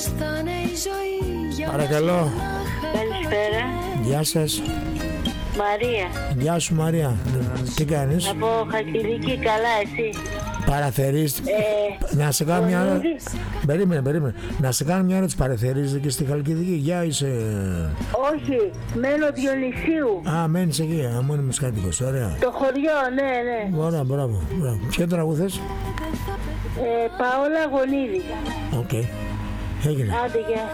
Παρακαλώ. Καλησπέρα. Γεια σας. Μαρία. Γεια σου Μαρία. Τι κάνεις? Από Χαλκιδική, καλά εσύ? Παραθερείς. Να σε κάνω μια ερώτηση. Περίμενε. Να σε κάνω μια ερώτηση. Παραθερίζεται και στη Χαλκιδική? Γεια είσαι. Όχι, μένω Διονυσίου. Α, μένεις εκεί. Μόνιμος κάτοικος. Ωραία. Το χωριό, ναι. Ωραία, μπράβο. Ποιο τραγούδι θες? Παόλα Γονίδη. Οκ. Έγινε. Άντε, γεια.